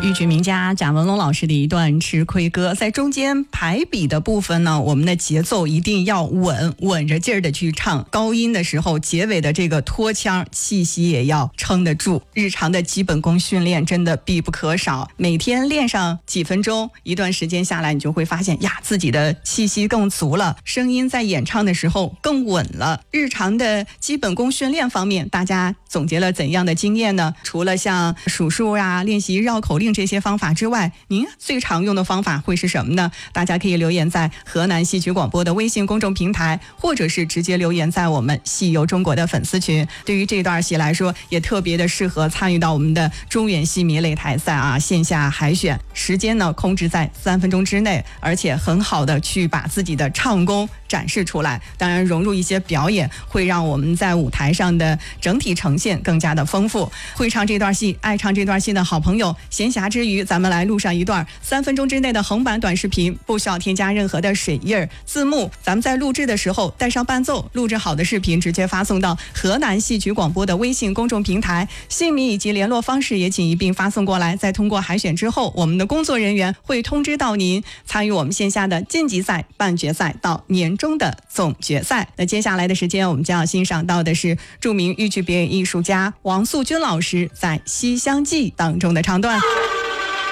豫剧名家贾文龙老师的一段吃亏歌，在中间排比的部分呢，我们的节奏一定要稳着劲儿的去唱，高音的时候结尾的这个拖腔气息也要撑得住。日常的基本功训练真的必不可少，每天练上几分钟，一段时间下来，你就会发现呀，自己的气息更足了，声音在演唱的时候更稳了。日常的基本功训练方面，大家总结了怎样的经验呢？除了像数数啊、练习绕口令这些方法之外，您最常用的方法会是什么呢？大家可以留言在河南戏曲广播的微信公众平台，或者是直接留言在我们戏游中国的粉丝群。对于这段戏来说，也特别的适合参与到我们的中原戏迷擂台赛啊，线下海选，时间呢控制在3分钟之内，而且很好的去把自己的唱功展示出来。当然融入一些表演，会让我们在舞台上的整体呈现更加的丰富。会唱这段戏、爱唱这段戏的好朋友，闲暇之余咱们来录上一段3分钟之内的横版短视频，不需要添加任何的水印字幕，咱们在录制的时候带上伴奏，录制好的视频直接发送到河南戏曲广播的微信公众平台，姓名以及联络方式也请一并发送过来。再通过海选之后，我们的工作人员会通知到您，参与我们线下的晋级赛、半决赛到年终的总决赛。那接下来的时间，我们将要欣赏到的是著名豫剧表演艺术家王素君老师在《西厢记》当中的唱段。